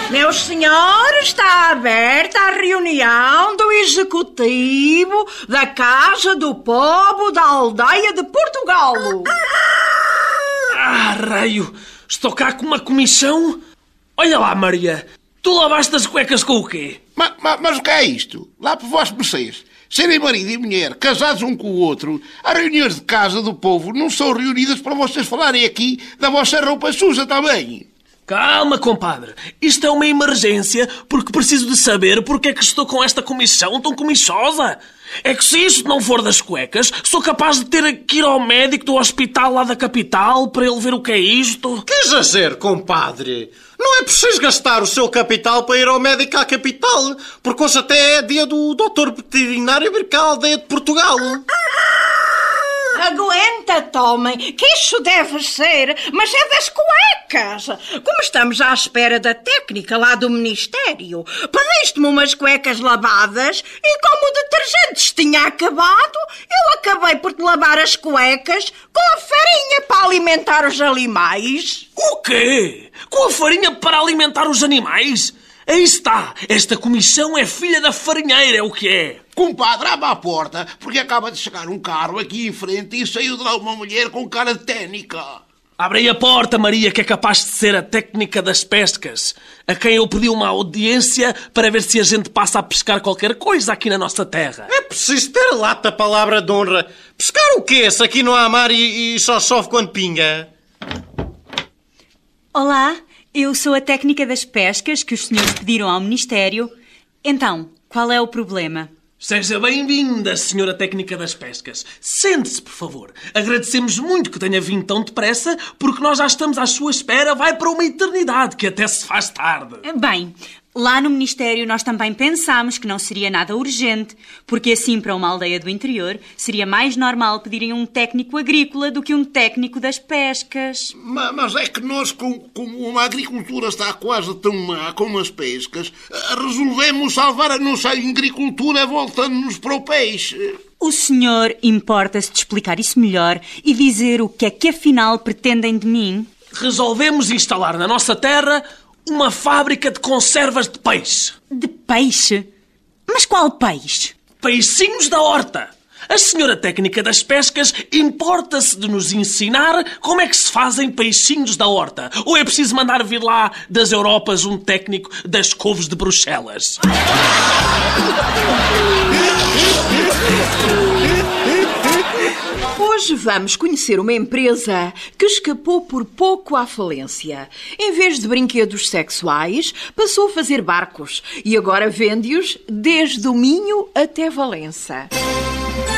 Meus senhores, está aberta a reunião do Executivo da Casa do Povo da Aldeia de Portugal. Ah, raio! Estou cá com uma comissão? Olha lá, Maria, tu lavaste as cuecas com o quê? Mas o que é isto? Lá por vós mercês, serem marido e mulher, casados um com o outro, as reuniões de casa do povo não são reunidas para vocês falarem aqui da vossa roupa suja também. Calma, compadre. Isto é uma emergência porque preciso de saber porque é que estou com esta comissão tão comissosa. É que se isto não for das cuecas, sou capaz de ter que ir ao médico do hospital lá da capital para ele ver o que é isto. Que exagero, compadre. Não é preciso gastar o seu capital para ir ao médico à capital, porque hoje até é dia do doutor veterinário vir cá à aldeia de Portugal. Aguenta-te, homem, que isso deve ser, mas é das cuecas. Como estamos à espera da técnica lá do Ministério, pediste-me umas cuecas lavadas e como o detergente tinha acabado, eu acabei por te lavar as cuecas com a farinha para alimentar os animais. O quê? Com a farinha para alimentar os animais? Aí está, esta comissão é filha da farinheira, é o que é. Compadre, abre a porta, porque acaba de chegar um carro aqui em frente e saiu de lá uma mulher com cara de técnica. Abre aí a porta, Maria, que é capaz de ser a técnica das pescas, a quem eu pedi uma audiência para ver se a gente passa a pescar qualquer coisa aqui na nossa terra. É preciso ter lata palavra de honra. Pescar o quê? Se aqui não há mar e só chove quando pinga. Olá, eu sou a técnica das pescas que os senhores pediram ao Ministério. Então, qual é o problema? Seja bem-vinda, senhora técnica das pescas. Sente-se, por favor. Agradecemos muito que tenha vindo tão depressa, porque nós já estamos à sua espera. Vai para uma eternidade, que até se faz tarde. Bem, lá no Ministério nós também pensámos que não seria nada urgente, porque assim para uma aldeia do interior seria mais normal pedirem um técnico agrícola do que um técnico das pescas. Mas é que nós, como a agricultura está quase tão má como as pescas, resolvemos salvar a nossa agricultura voltando-nos para o peixe. O senhor importa-se de explicar isso melhor e dizer o que é que afinal pretendem de mim? Resolvemos instalar na nossa terra uma fábrica de conservas de peixe. De peixe? Mas qual peixe? Peixinhos da horta. A senhora técnica das pescas importa-se de nos ensinar como é que se fazem peixinhos da horta. Ou é preciso mandar vir lá das Europas um técnico das couves de Bruxelas? Hoje vamos conhecer uma empresa que escapou por pouco à falência. Em vez de brinquedos sexuais, passou a fazer barcos e agora vende-os desde o Minho até Valença.